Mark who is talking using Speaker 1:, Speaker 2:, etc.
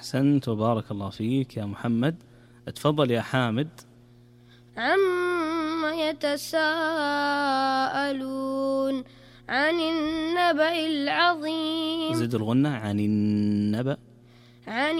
Speaker 1: أحسنت وبارك الله فيك يا محمد. تفضل يا حامد.
Speaker 2: عما يتساءلون عن النبأ العظيم.
Speaker 1: زد الغنة. عن النبأ.
Speaker 2: عن